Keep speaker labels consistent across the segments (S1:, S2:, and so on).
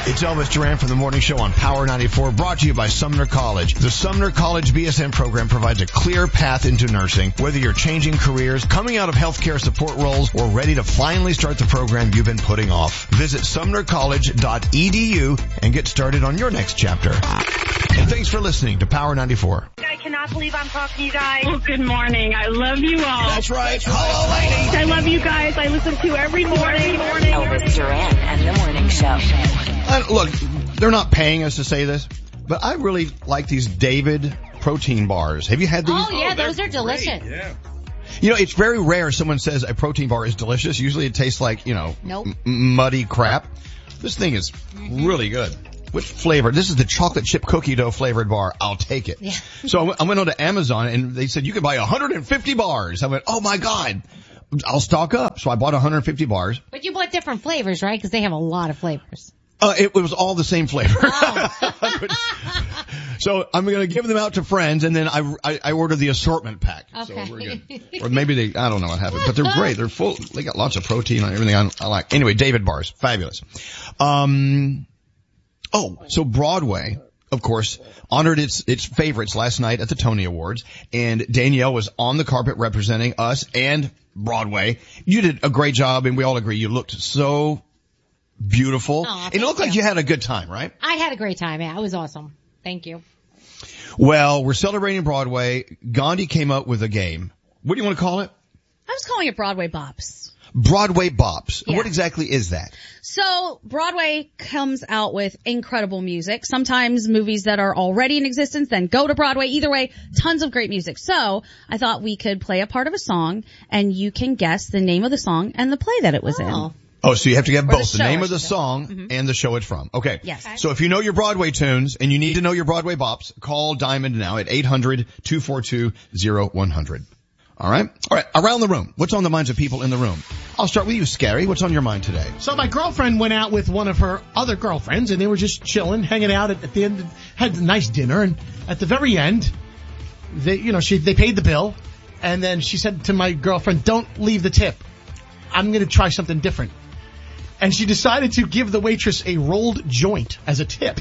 S1: It's Elvis Duran from the Morning Show on Power 94, brought to you by Sumner College. The Sumner College BSN program provides a clear path into nursing, whether you're changing careers, coming out of healthcare support roles, or ready to finally start the program you've been putting off. Visit sumnercollege.edu and get started on your next chapter. And thanks for listening to Power 94.
S2: I cannot believe I'm talking to you guys.
S3: Oh, good morning. I love you all.
S1: That's right. Hello, ladies.
S3: I love you guys. I listen to you every morning.
S4: Elvis Duran and the Morning Show.
S1: Look, they're not paying us to say this, but I really like these David protein bars. Have you had these?
S5: Oh, yeah, those are delicious.
S6: Yeah.
S1: You know, it's very rare someone says a protein bar is delicious. Usually it tastes like,
S5: Nope.
S1: muddy crap. This thing is really good. Which flavor? This is the chocolate chip cookie dough flavored bar. I'll take it.
S5: Yeah.
S1: So I went on to Amazon and they said you can buy 150 bars. I went, oh my God, I'll stock up. So I bought 150 bars.
S5: But you bought different flavors, right? Because they have a lot of flavors.
S1: It was all the same flavor.
S5: Oh.
S1: So I'm going to give them out to friends, and then I ordered the assortment pack.
S5: Okay.
S1: So we're good. Or maybe I don't know what happened, but they're great. They're full. They got lots of protein on everything I like. Anyway, David bars, fabulous. So Broadway, of course, honored its favorites last night at the Tony Awards, and Danielle was on the carpet representing us and Broadway. You did a great job, and we all agree you looked so beautiful.
S5: Aw,
S1: it looked like you had a good time, right?
S5: I had a great time. Yeah, it was awesome. Thank you.
S1: Well, we're celebrating Broadway. Gandhi came up with a game. What do you want to call it?
S7: I was calling it Broadway Bops.
S1: Broadway Bops.
S7: Yeah.
S1: What exactly is that?
S7: So Broadway comes out with incredible music. Sometimes movies that are already in existence then go to Broadway. Either way, tons of great music. So I thought we could play a part of a song and you can guess the name of the song and the play that it was in.
S1: Oh, so you have to get
S7: Or
S1: both
S7: the
S1: the
S7: show,
S1: name
S7: I
S1: of the
S7: should say.
S1: song and the show it's from. Okay.
S7: Yes.
S1: So if you know your Broadway tunes and you need to know your Broadway bops, call Diamond now at 800-242-0100. All right? All right. Around the room. What's on the minds of people in the room? I'll start with you, Scary. What's on your mind today?
S6: So my girlfriend went out with one of her other girlfriends, and they were just chilling, hanging out at the end, had a nice dinner, and at the very end, they paid the bill, and then she said to my girlfriend, don't leave the tip. I'm going to try something different. And she decided to give the waitress a rolled joint as a tip.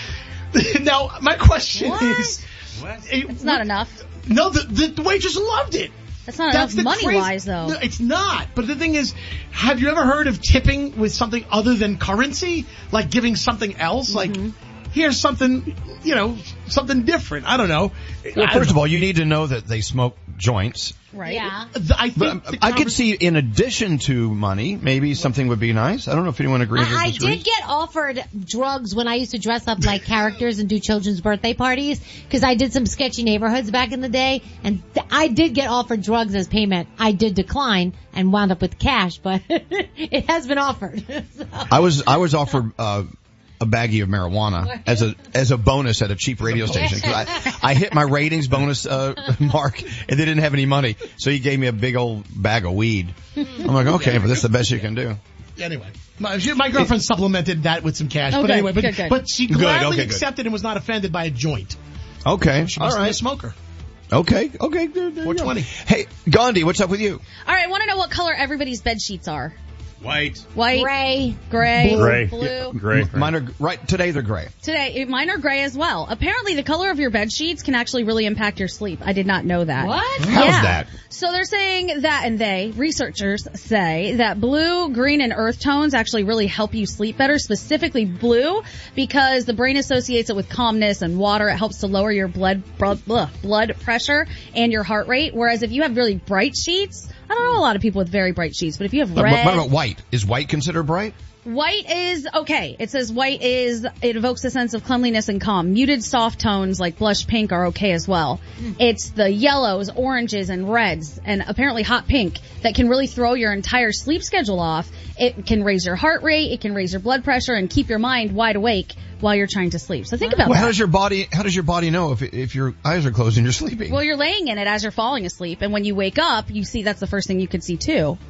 S6: Now, my question is...
S7: It's not enough.
S6: No, the waitress loved it.
S7: That's not enough money-wise, though.
S6: No, it's not. But the thing is, have you ever heard of tipping with something other than currency? Like giving something else? Like, here's something, something different. I don't know.
S1: Well, first of all, you need to know that they smoke joints.
S7: Right.
S5: Yeah.
S6: I think
S1: I could see in addition to money, maybe something would be nice. I don't know if anyone agrees or
S5: I
S1: disagrees.
S5: did get offered drugs when I used to dress up like characters and do children's birthday parties, because I did some sketchy neighborhoods back in the day, and I did get offered drugs as payment. I did decline and wound up with cash, but it has been offered. So.
S1: I was offered a baggie of marijuana as a bonus at a cheap radio station. 'Cause I hit my ratings bonus mark and they didn't have any money, so he gave me a big old bag of weed. I'm like, okay, but that's the best you can do.
S6: Anyway, my girlfriend supplemented that with some cash.
S7: Okay,
S6: but anyway,
S7: good.
S6: but she gladly
S1: good.
S6: accepted and was not offended by a joint.
S1: Okay,
S6: She
S1: all
S6: must be a
S1: right.
S6: smoker.
S1: Okay, there you go.
S6: 420.
S1: Hey, Gandhi, what's up with you?
S7: All right, I want to know what color everybody's bed sheets are.
S6: White.
S7: White,
S5: Gray.
S7: gray,
S6: Blue.
S7: blue.
S6: Gray.
S1: Mine are right today. They're gray.
S7: Today, mine are gray as well. Apparently, the color of your bed sheets can actually really impact your sleep. I did not know that.
S5: What?
S1: How's
S7: Yeah.
S1: that?
S7: So they're saying that, and researchers say that blue, green, and earth tones actually really help you sleep better, specifically blue, because the brain associates it with calmness and water. It helps to lower your blood pressure and your heart rate, whereas if you have really bright sheets, I don't know a lot of people with very bright sheets, but if you have red...
S1: What about white? Is white considered bright?
S7: White is okay. It says it evokes a sense of cleanliness and calm. Muted soft tones like blush pink are okay as well. It's the yellows, oranges, and reds, and apparently hot pink that can really throw your entire sleep schedule off. It can raise your heart rate, it can raise your blood pressure, and keep your mind wide awake while you're trying to sleep. So think about
S1: Well,
S7: that.
S1: how does your body know if your eyes are closed and you're sleeping?
S7: Well, you're laying in it as you're falling asleep, and when you wake up, you see that's the first thing you could see too.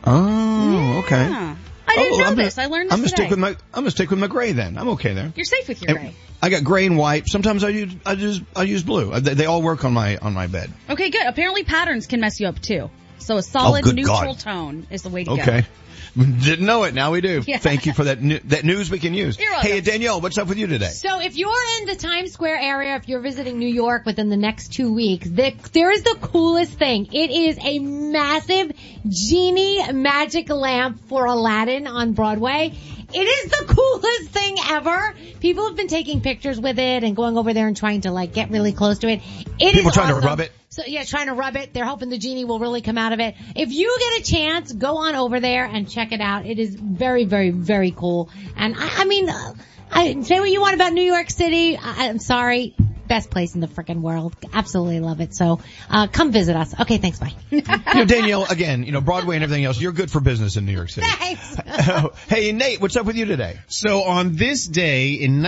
S1: Oh, okay.
S7: Yeah. I didn't know this. I learned this today.
S1: I'm gonna stick with my gray then. I'm okay there.
S7: You're safe with your
S1: And
S7: gray.
S1: I got gray and white. Sometimes I use blue. They all work on my bed.
S7: Okay, good. Apparently patterns can mess you up too. So a solid
S1: good
S7: neutral
S1: God.
S7: tone is the way to go.
S1: Okay. Didn't know it. Now we do.
S7: Yeah.
S1: Thank you for that that news we can use.
S7: You're welcome.
S1: Hey, Danielle, what's up with you today?
S5: So if you're in the Times Square area, if you're visiting New York within the next 2 weeks, there is the coolest thing. It is a massive genie magic lamp for Aladdin on Broadway. It is the coolest thing ever. People have been taking pictures with it and going over there and trying to like get really close to it.
S1: People
S5: is
S1: trying to
S5: awesome.
S1: rub it?
S5: So yeah, trying to rub it. They're hoping the genie will really come out of it. If you get a chance, go on over there and check it out. It is very, very, very cool. And I mean, say what you want about New York City. I'm sorry. Best place in the frickin' world. Absolutely love it. So, come visit us. Okay, thanks. Bye.
S1: Danielle, again, Broadway and everything else, you're good for business in New York City.
S5: Thanks.
S1: Hey, Nate, what's up with you today?
S8: So on this day in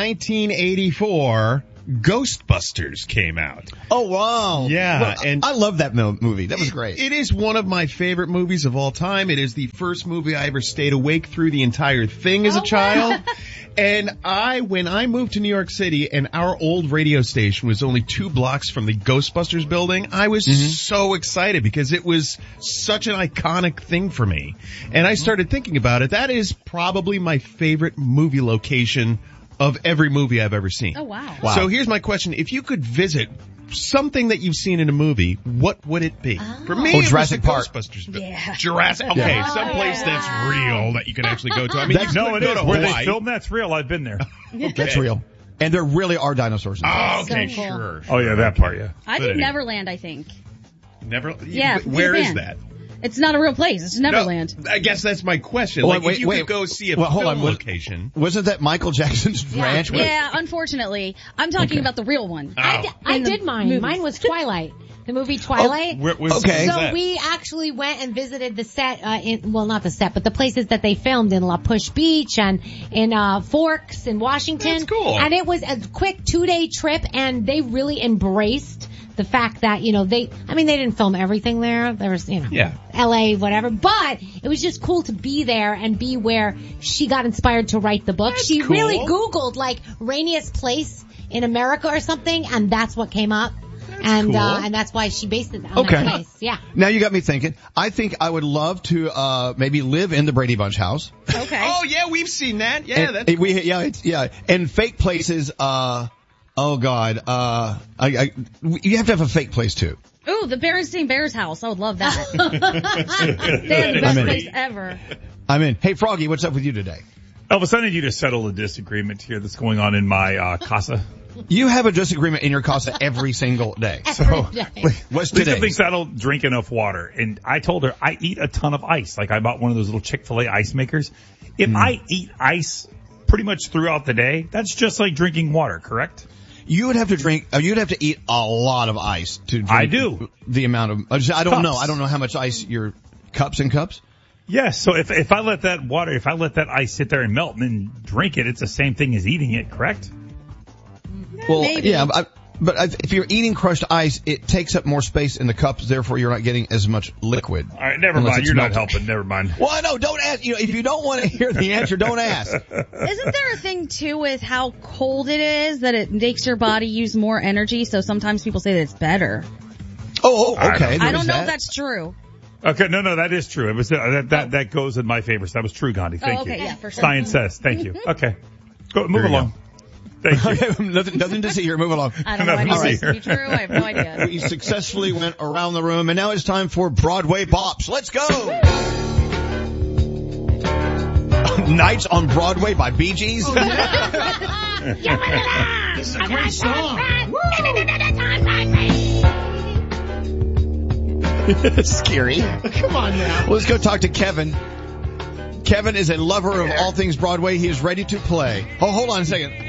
S8: 1984, Ghostbusters came out.
S1: Oh, wow.
S8: Yeah,
S1: Well,
S8: and
S1: I love that movie. That was great.
S8: It is one of my favorite movies of all time. It is the first movie I ever stayed awake through the entire thing as a child. And when I moved to New York City and our old radio station was only 2 blocks from the Ghostbusters building, I was so excited because it was such an iconic thing for me. And I started thinking about it. That is probably my favorite movie location of every movie I've ever seen.
S7: Oh, wow.
S8: So here's my question. If you could visit something that you've seen in a movie, what would it be? For me, it
S1: Jurassic
S8: was the
S1: Park.
S8: Ghostbusters.
S7: Yeah.
S8: Jurassic. Okay,
S1: Yeah.
S8: someplace that's real that you can actually go to. I mean,
S1: That's-
S8: you
S9: No,
S8: could
S9: it
S8: go
S9: is.
S8: to
S9: Where
S8: Hawaii.
S9: they filmed that's real. I've been there.
S1: That's real. And there really are dinosaurs in there.
S8: Oh, okay,
S5: So cool.
S8: sure.
S9: Oh yeah, that part, yeah.
S7: I
S8: But
S7: did
S8: anyway.
S7: Neverland, I think.
S8: Never.
S7: Yeah,
S8: Where
S7: Peter
S8: is
S7: Pan.
S8: that?
S7: It's not a real place. It's Neverland.
S8: No, I guess that's my question.
S1: Wait,
S8: Like, if you could go see a
S1: hold
S8: film
S1: on.
S8: location.
S1: Wasn't that Michael Jackson's ranch?
S7: Yeah, unfortunately. I'm talking about the real one.
S8: Oh.
S5: I
S7: In the
S5: did mine.
S7: movies.
S5: Mine was Twilight. The movie Twilight.
S1: Okay.
S5: So
S8: that?
S5: we actually went and visited the set, not the set, but the places that they filmed in La Push Beach and in Forks in Washington.
S8: That's cool.
S5: And it was a quick 2-day trip, and they really embraced the fact that, they didn't film everything there. There was,
S8: Yeah.
S5: LA, whatever, but it was just cool to be there and be where she got inspired to write the book.
S8: That's
S5: She
S8: cool.
S5: really Googled like rainiest place in America or something, and that's what came up. And
S8: cool.
S5: and that's why she based it on
S1: Okay.
S5: that place. Yeah.
S1: Now you got me thinking. I think I would love to maybe live in the Brady Bunch house.
S7: Okay.
S8: Oh yeah, we've seen that. Yeah,
S1: And,
S8: that's
S1: and fake places. Oh God. You have to have a fake place too.
S7: Ooh, the Berenstain Bears house. I would love that. They have the best
S1: in.
S7: place ever.
S1: I'm in. Hey Froggy, what's up with you today?
S9: Elvis, I need you to settle a disagreement here that's going on in my casa.
S1: You have a disagreement in your casa every single day.
S5: Every day.
S1: What's
S9: Lisa
S1: today?
S9: thinks I don't drink enough water, and I told her I eat a ton of ice. Like I bought one of those little Chick-fil-A ice makers. If I eat ice pretty much throughout the day, that's just like drinking water, correct?
S1: You would have to drink. You'd have to eat a lot of ice to drink.
S9: I do.
S1: The amount of. I don't know.
S9: Cups.
S1: I don't know how much ice your cups and cups.
S9: Yes. So if I let that ice sit there and melt and then drink it, it's the same thing as eating it, correct?
S1: Well,
S7: maybe.
S1: yeah, but if you're eating crushed ice, it takes up more space in the cups. Therefore, you're not getting as much liquid.
S9: All right, never
S1: Unless
S9: mind.
S1: it's
S9: You're not
S1: melted.
S9: helping. Never mind.
S1: Well, no, don't ask. If you don't want to hear the answer, don't ask.
S7: Isn't there a thing too with how cold it is that it makes your body use more energy? So sometimes people say that it's better.
S1: Oh, okay.
S7: I don't know if that's true.
S9: Okay, no, that is true. It was that goes in my favor. So that was true, Gandhi. Thank
S7: okay,
S9: you.
S7: yeah, for sure.
S9: Science says. Thank you. Okay, move
S1: you
S9: along. Thank you.
S1: Okay, nothing to see here. Move along.
S7: I don't know
S9: Nothing
S7: any of
S9: to
S7: this
S9: see
S7: to be true. I have no idea.
S1: We successfully went around the room, and now it's time for Broadway Bops. Let's go. Nights on Broadway by Bee Gees.
S6: This is a great song.
S1: Scary.
S6: Come on now.
S1: Well, let's go talk to Kevin. Kevin is a lover of all things Broadway. He is ready to play. Oh, hold on a second.